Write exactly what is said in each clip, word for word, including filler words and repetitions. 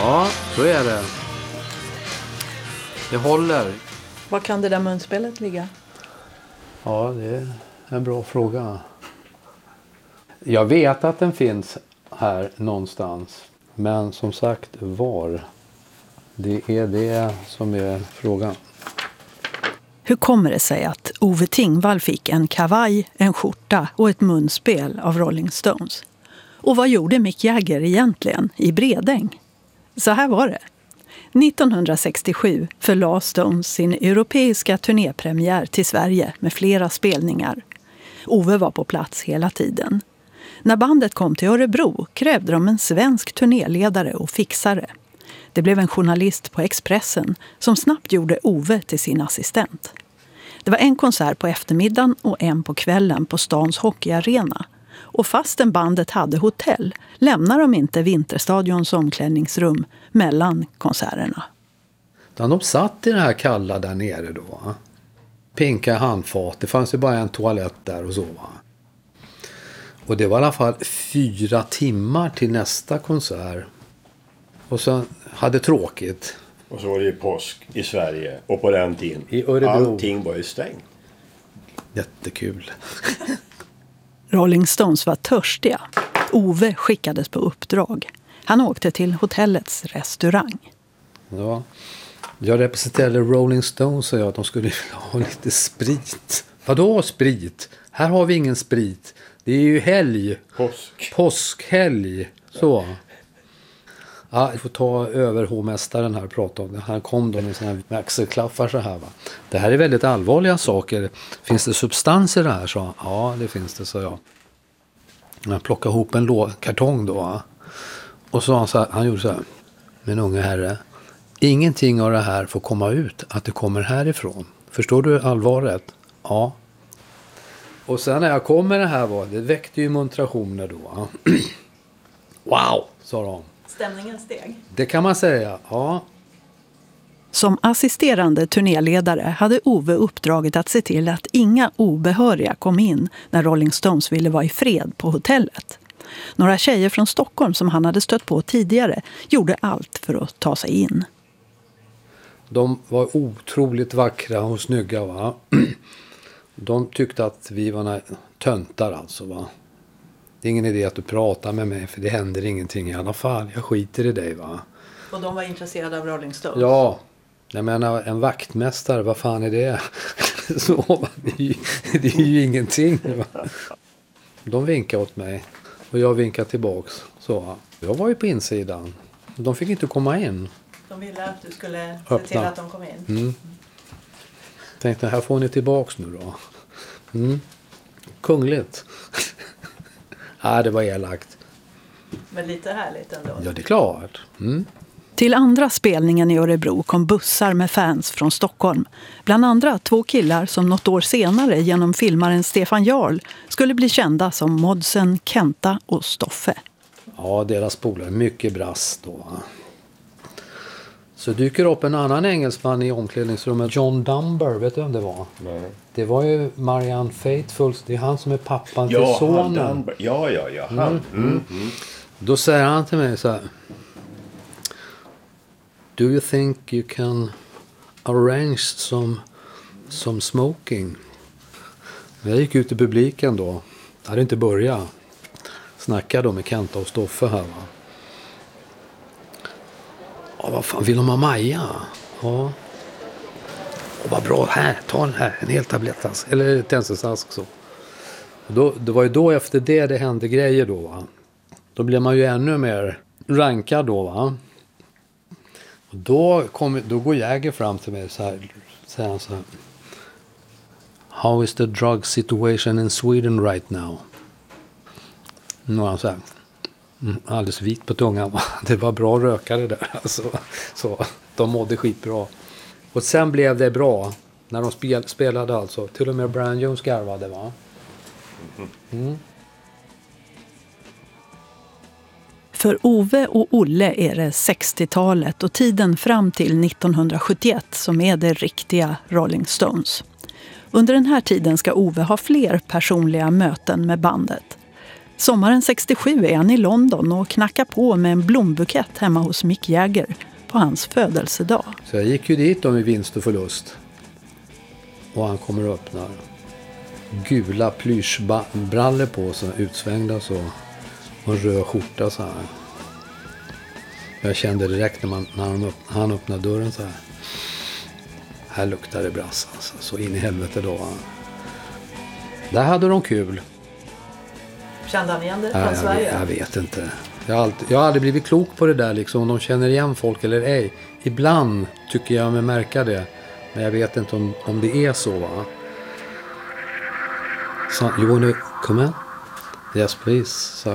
Ja, så är det. Det håller. Var kan det där munspelet ligga? Ja, det är en bra fråga. Jag vet att den finns här någonstans. Men som sagt, var? Det är det som är frågan. Hur kommer det sig att Ove Tingvall fick en kavaj, en skjorta och ett munspel av Rolling Stones? Och vad gjorde Mick Jagger egentligen i Bredäng? Så här var det. nittonhundrasextiosju förlade Stones sin europeiska turnépremiär till Sverige med flera spelningar. Ove var på plats hela tiden. När bandet kom till Örebro krävde de en svensk turnéledare och fixare. Det blev en journalist på Expressen som snabbt gjorde Ove till sin assistent. Det var en konsert på eftermiddagen och en på kvällen på stans hockeyarena. Och fastän bandet hade hotell lämnar de inte Vinterstadions omklädningsrum mellan konserterna. De satt i det här kalla där nere då. Pinka handfat. Det fanns ju bara en toalett där och så. Va? Och det var i alla fall fyra timmar till nästa konsert. Och sen hade tråkigt. Och så var det ju påsk i Sverige. Och på den tiden. I Örebro. Allting var ju stängt. Jättekul. Rolling Stones var törstiga. Ove skickades på uppdrag. Han åkte till hotellets restaurang. Ja. Jag representerade Rolling Stones och jag att de skulle ha lite sprit. Vadå sprit? Här har vi ingen sprit. Det är ju helg. Påsk. Påskhelg. Så. Ja, jag får ta över hovmästaren här och prata om det. Han kom då med sina axelklaffar så här va. Det här är väldigt allvarliga saker. Finns det substanser där? Så, ja, det finns det, så jag. Jag plockade ihop en lå- kartong då. Va? Och så han, så här, han gjorde så här. Men unge herre, ingenting av det här får komma ut att det kommer härifrån. Förstår du allvaret? Ja. Och sen när jag kom med det här var det väckte ju montrationer då. Va? Wow, sa de. Stämningen steg. Det kan man säga, ja. Som assisterande turnéledare hade Ove uppdraget att se till att inga obehöriga kom in när Rolling Stones ville vara i fred på hotellet. Några tjejer från Stockholm som han hade stött på tidigare gjorde allt för att ta sig in. De var otroligt vackra och snygga, va. De tyckte att vi var töntar alltså, va. Det är ingen idé att du pratar med mig för det händer ingenting i alla fall. Jag skiter i dig, va. Och de var intresserade av Rolling Stones? Ja, jag menar en vaktmästare, vad fan är det? Så, det är ju, det är ju ingenting, va. De vinkade åt mig och jag vinkade tillbaks. Så, jag var ju på insidan. De fick inte komma in. De ville att du skulle se till att de kom in. Mm. Tänkte, här får ni tillbaks nu då. Mm. Kungligt. Ja, det var elakt. Men lite härligt ändå. Ja, det är klart. Mm. Till andra spelningen i Örebro kom bussar med fans från Stockholm. Bland andra två killar som något år senare genom filmaren Stefan Jarl skulle bli kända som Modsen, Kenta och Stoffe. Ja, deras polare. Mycket brass då. Så dyker upp en annan engelsman i omklädningsrummet. John Dunbar, vet du vem det var? Nej. Det var ju Marianne Faithfull. Det är han som är pappan Ja, till sonen. Dunbar. Ja, ja, ja. Han. Mm. Mm. Mm. Då säger han till mig så här. Do you think you can arrange some, some smoking? Jag gick ut i publiken då. Jag hade inte börjat. Snackade med Kenta och Stoffe här, va. Ja, vad fan, vill de ha Maja? Ja. Och vad bra, här, ta den här, en hel tablett alltså. Eller tändsticksask så. Och då, det var ju då efter det det hände grejer då, va. Då blev man ju ännu mer rankad då, va. Och då, kom, då går Jagger fram till mig så här, säger han så här. How is the drug situation in Sweden right now? Nu var han så här. Mm, alldeles vit på tungan. Det var bra rökare där. Alltså, så, de mådde skitbra. Och sen blev det bra. När de spel, spelade alltså. Till och med Brian Jones garvade, va? Mm. För Ove och Olle är det sextiotalet och tiden fram till nittonhundrasjuttioett som är det riktiga Rolling Stones. Under den här tiden ska Ove ha fler personliga möten med bandet. Sommaren sextiosju är han i London och knackar på med en blombukett hemma hos Mick Jagger på hans födelsedag. Så jag gick ju dit då med vinst och förlust. Och han kommer och öppnar. Gula plyschbrallor på så utsvängda så. Och en röd skjorta så här. Jag kände direkt när, man, när han, öppnade, han öppnade dörren så här. Här luktar det brass alltså. Så in i helvete då. Där hade de kul. Kände han igen det från Nej, Sverige? Jag, jag vet inte. Jag har, alltid, jag har aldrig blivit klok på det där liksom. Om de känner igen folk eller ej. Ibland tycker jag mig märka det. Men jag vet inte om, om det är så va. Så, you wanna come in? Yes please. Så.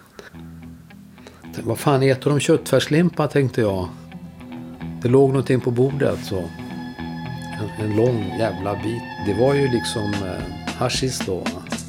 Vad fan äter de köttfärslimpa tänkte jag. Det låg någonting på bordet så. En, en lång jävla bit. Det var ju liksom eh, hashish då.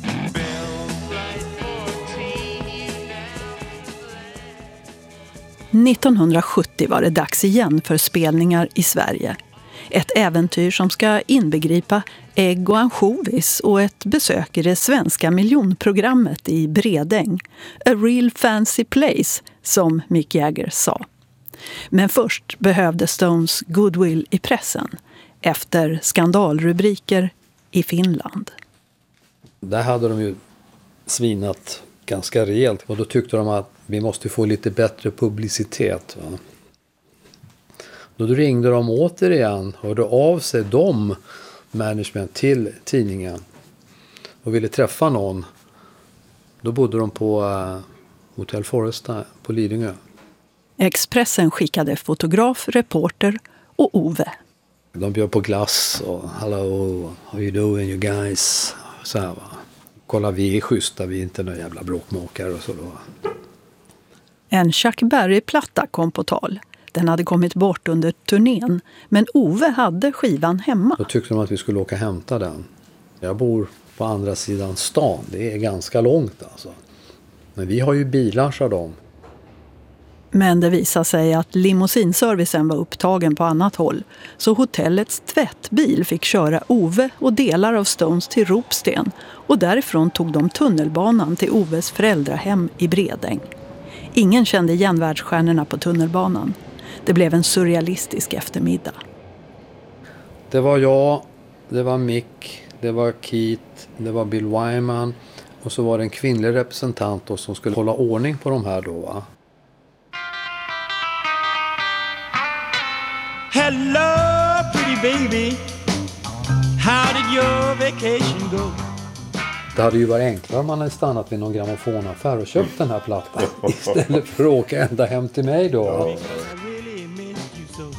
nittonhundrasjuttio var det dags igen för spelningar i Sverige. Ett äventyr som ska inbegripa ägg och ansjovis och ett besök i det svenska miljonprogrammet i Bredäng. A real fancy place, som Mick Jagger sa. Men först behövde Stones goodwill i pressen efter skandalrubriker i Finland. Där hade de ju svinat ganska rejält och då tyckte de att vi måste få lite bättre publicitet. Va? Då ringde de återigen och hörde av sig de management till tidningen och ville träffa någon. Då bodde de på uh, Hotel Foresta på Lidingö. Expressen skickade fotograf, reporter och Ove. De bjöd på glass och hello, how you doing you guys? Så här va. Kolla vi är schyssta, vi är inte några jävla bråkmakare och så då. En Chuck Berry-platta kom på tal. Den hade kommit bort under turnén, men Ove hade skivan hemma. Då tyckte de att vi skulle åka och hämta den. Jag bor på andra sidan stan, det är ganska långt alltså. Men vi har ju bilar, sa de. Men det visade sig att limousinservicen var upptagen på annat håll. Så hotellets tvättbil fick köra Ove och delar av Stones till Ropsten. Och därifrån tog de tunnelbanan till Oves föräldrahem i Bredäng. Ingen kände igen världsstjärnorna på tunnelbanan. Det blev en surrealistisk eftermiddag. Det var jag, det var Mick, det var Keith, det var Bill Wyman. Och så var det en kvinnlig representant då som skulle hålla ordning på de här då va. Hello, pretty baby. How did your vacation go? Det hade ju varit enklare om man hade stannat vid någon grammofonaffär och köpt den här plattan istället för att åka ända hem till mig då. I really missed you so.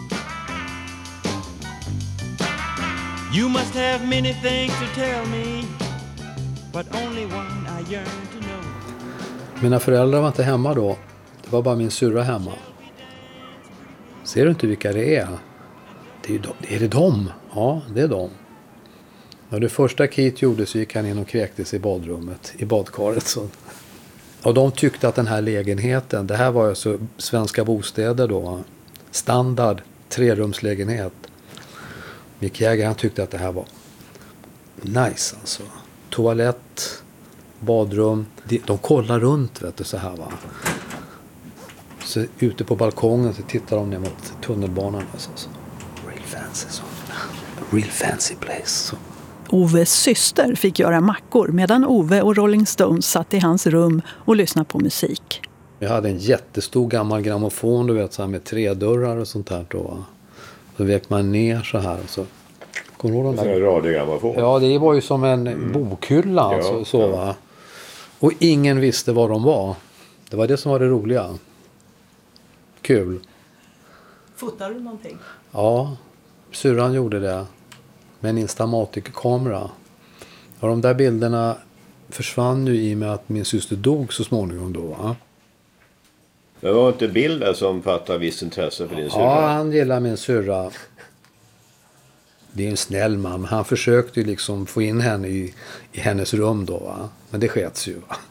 You must have many things to tell me, but only one I yearn to know. Mina föräldrar var inte hemma då. Det var bara min syrra hemma. Ser du inte vilka det är? Det är, ju de. Är det dem? Ja, det är dem. Och det första Keith gjorde så gick han in och kräktes i badrummet, i badkaret. Så. Och de tyckte att den här lägenheten, det här var alltså Svenska Bostäder då, standard trerumslägenhet. Mick Jagger, han tyckte att det här var nice alltså. Toalett, badrum, de, de kollar runt vet du så här va. Så ute på balkongen så tittar de ner mot tunnelbanan. Alltså, så. Real fancy så. Real fancy place. Så. Oves syster fick göra mackor medan Ove och Rolling Stones satt i hans rum och lyssnade på musik. Jag hade en jättestor gammal grammofon du vet så här med tre dörrar och sånt här då. Så vek man ner så här och så. Kommer du ihåg den där? Radiogrammofon. Ja, det var ju som en mm. bokhylla alltså, ja, så ja. va. Och ingen visste vad de var. Det var det som var det roliga. Kul. Fotar du någonting? Ja, syrran gjorde det med en Instamatic-kamera. Och de där bilderna försvann ju i och med att min syster dog så småningom då va? Det var inte bilden som fattade visst intresse för din syrra? Ja, han gillar min syrra. Det är en snäll man, men han försökte ju liksom få in henne i, i hennes rum då va? Men det skets ju va?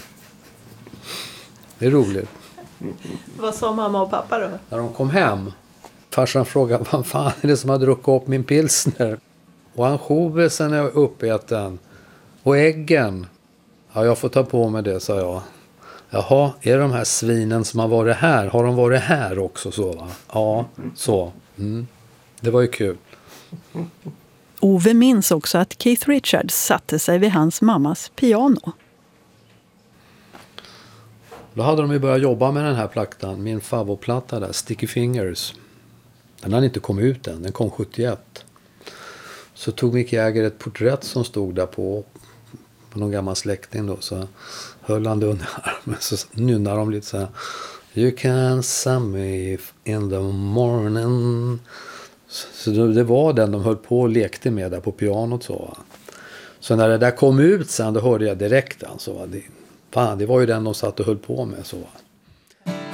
Det är roligt. Vad sa mamma och pappa då? När de kom hem, farsan frågade vad fan är det som har druckit upp min pilsner? Och ansjovisen är uppäten. Och äggen. Ja, jag får ta på mig det, sa jag. Jaha, är det de här svinen som har varit här? Har de varit här också så va? Ja, så. Mm. Det var ju kul. Ove minns också att Keith Richards satte sig vid hans mammas piano. Då hade de ju börjat jobba med den här plattan, min favoritplatta där, Sticky Fingers. Den hade inte kommit ut än, den kom sjuttioett. Så tog Mick Jagger ett porträtt som stod där på, på någon gammal släkting då, så höll han det under armen, så nynnar de lite så här. You can see me in the morning. Så det var den de höll på och lekte med där på pianot så va. Så när det där kom ut sen, då hörde jag direkt alltså, va? Det, fan, det var ju den de satt och höll på med så va.